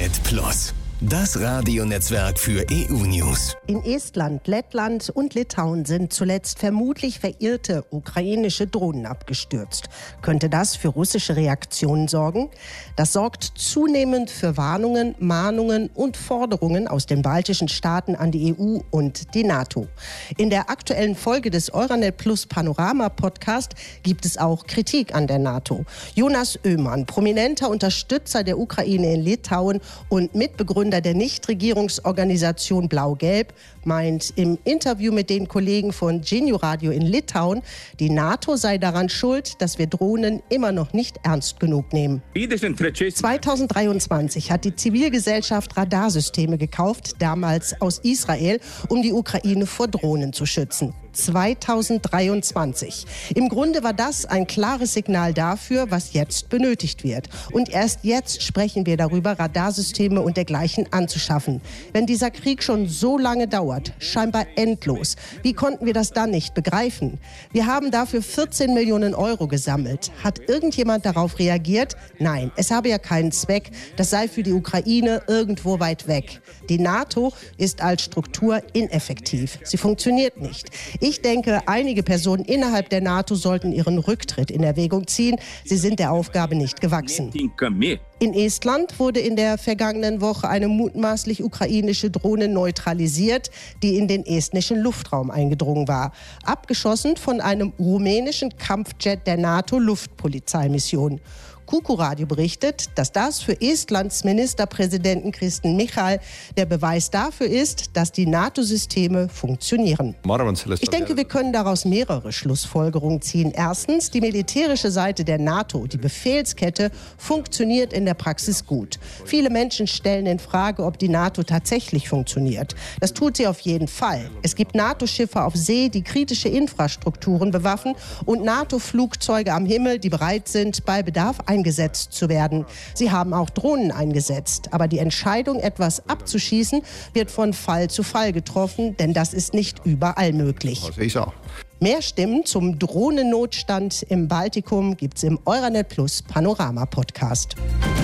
Euranet Plus, das Radionetzwerk für EU-News. In Estland, Lettland und Litauen sind zuletzt vermutlich verirrte ukrainische Drohnen abgestürzt. Könnte das für russische Reaktionen sorgen? Das sorgt zunehmend für Warnungen, Mahnungen und Forderungen aus den baltischen Staaten an die EU und die NATO. In der aktuellen Folge des Euranet Plus Panorama Podcast gibt es auch Kritik an der NATO. Jonas Öhmann, prominenter Unterstützer der Ukraine in Litauen und Mitbegründer der Nichtregierungsorganisation Blau-Gelb, meint im Interview mit den Kollegen von Genio Radio in Litauen, die NATO sei daran schuld, dass wir Drohnen immer noch nicht ernst genug nehmen. 2023 hat die Zivilgesellschaft Radarsysteme gekauft, damals aus Israel, um die Ukraine vor Drohnen zu schützen. 2023. Im Grunde war das ein klares Signal dafür, was jetzt benötigt wird. Und erst jetzt sprechen wir darüber, Radarsysteme und dergleichen anzuschaffen. Wenn dieser Krieg schon so lange dauert, scheinbar endlos, wie konnten wir das dann nicht begreifen? Wir haben dafür 14 Millionen Euro gesammelt. Hat irgendjemand darauf reagiert? Nein, es habe ja keinen Zweck. Das sei für die Ukraine irgendwo weit weg. Die NATO ist als Struktur ineffektiv. Sie funktioniert nicht. Ich denke, einige Personen innerhalb der NATO sollten ihren Rücktritt in Erwägung ziehen. Sie sind der Aufgabe nicht gewachsen. In Estland wurde in der vergangenen Woche eine mutmaßlich ukrainische Drohne neutralisiert, die in den estnischen Luftraum eingedrungen war. Abgeschossen von einem rumänischen Kampfjet der NATO-Luftpolizeimission. Kuku Radio berichtet, dass das für Estlands Ministerpräsidenten Kristen Michal der Beweis dafür ist, dass die NATO-Systeme funktionieren. Ich denke, wir können daraus mehrere Schlussfolgerungen ziehen. Erstens, die militärische Seite der NATO, die Befehlskette, funktioniert in der Praxis gut. Viele Menschen stellen in Frage, ob die NATO tatsächlich funktioniert. Das tut sie auf jeden Fall. Es gibt NATO-Schiffe auf See, die kritische Infrastrukturen bewaffnen und NATO-Flugzeuge am Himmel, die bereit sind, bei Bedarf eingesetzt zu werden. Sie haben auch Drohnen eingesetzt. Aber die Entscheidung, etwas abzuschießen, wird von Fall zu Fall getroffen, denn das ist nicht überall möglich. Mehr Stimmen zum Drohnennotstand im Baltikum gibt's im Euranet Plus Panorama Podcast.